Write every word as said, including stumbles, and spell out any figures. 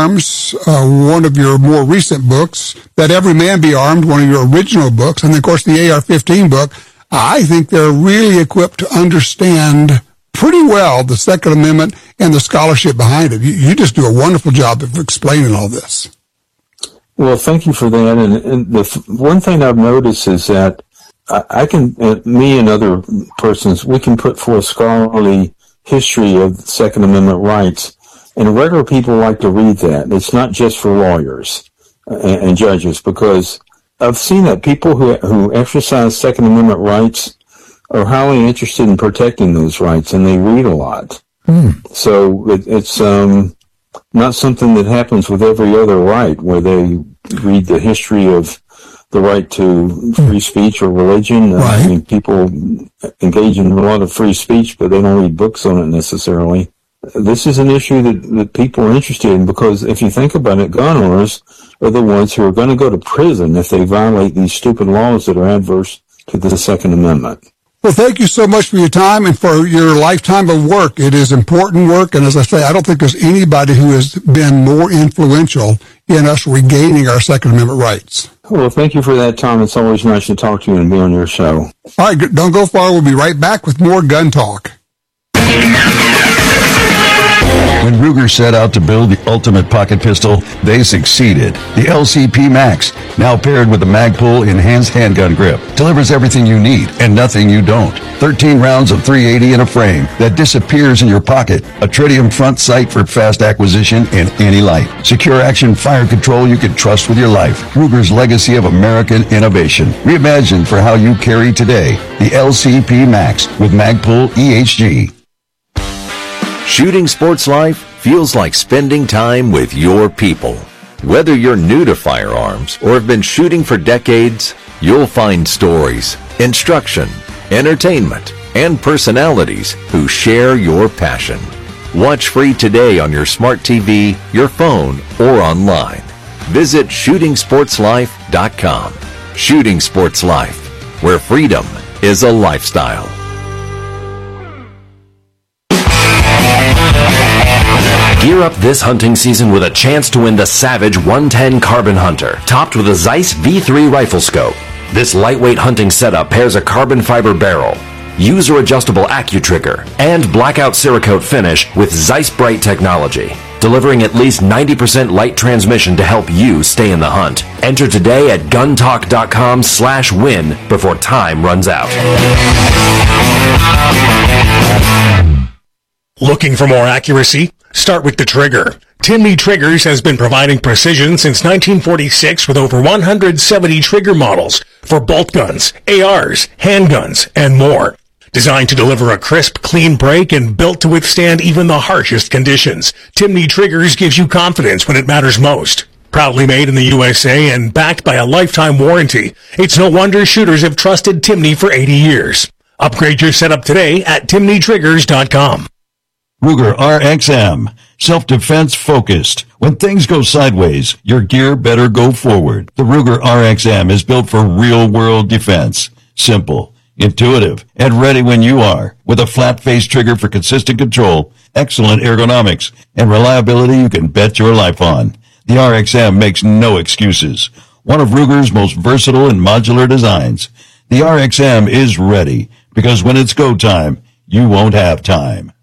Arms, uh, one of your more recent books, That Every Man Be Armed, one of your original books, and, of course, the A R fifteen book, I think they're really equipped to understand pretty well the Second Amendment and the scholarship behind it. You, you just do a wonderful job of explaining all this. Well, thank you for that. And, and the f- one thing I've noticed is that I, I can, uh, me and other persons, we can put forth scholarly history of Second Amendment rights, and regular people like to read that. It's not just for lawyers and, and judges, because I've seen that people who who exercise Second Amendment rights are highly interested in protecting those rights, and they read a lot. Mm. So it, it's um, not something that happens with every other right, where they read the history of the right to free speech or religion. Right. I mean, people engage in a lot of free speech, but they don't read books on it necessarily. This is an issue that, that people are interested in, because if you think about it, gun owners are the ones who are going to go to prison if they violate these stupid laws that are adverse to the Second Amendment. Well, thank you so much for your time and for your lifetime of work. It is important work, and as I say, I don't think there's anybody who has been more influential in us regaining our Second Amendment rights. Well, thank you for that, Tom. It's always nice to talk to you and be on your show. All right, don't go far. We'll be right back with more Gun Talk. When Ruger set out to build the ultimate pocket pistol, they succeeded. The L C P Max, now paired with the Magpul enhanced handgun grip, delivers everything you need and nothing you don't. thirteen rounds of three eighty in a frame that disappears in your pocket. A tritium front sight for fast acquisition in any light. Secure action fire control you can trust with your life. Ruger's legacy of American innovation. Reimagined for how you carry today. The L C P Max with Magpul E H G. Shooting Sports Life feels like spending time with your people. Whether you're new to firearms or have been shooting for decades, you'll find stories, instruction, entertainment, and personalities who share your passion. Watch free today on your smart T V, your phone, or online. Visit shooting sports life dot com. Shooting Sports Life, where freedom is a lifestyle. Gear up this hunting season with a chance to win the Savage one ten Carbon Hunter, topped with a Zeiss V three rifle scope. This lightweight hunting setup pairs a carbon fiber barrel, user-adjustable AccuTrigger, and blackout Cerakote finish with Zeiss Bright technology, delivering at least ninety percent light transmission to help you stay in the hunt. Enter today at guntalk.com slash win before time runs out. Looking for more accuracy? Start with the trigger. Timney Triggers has been providing precision since nineteen forty-six with over one hundred seventy trigger models for bolt guns, A Rs, handguns, and more. Designed to deliver a crisp, clean break and built to withstand even the harshest conditions, Timney Triggers gives you confidence when it matters most. Proudly made in the U S A and backed by a lifetime warranty, it's no wonder shooters have trusted Timney for eighty years. Upgrade your setup today at timney triggers dot com. Ruger R X M, self-defense focused. When things go sideways, your gear better go forward. The Ruger R X M is built for real-world defense. Simple, intuitive, and ready when you are. With a flat-face trigger for consistent control, excellent ergonomics, and reliability you can bet your life on. The R X M makes no excuses. One of Ruger's most versatile and modular designs. The R X M is ready, because when it's go time, you won't have time.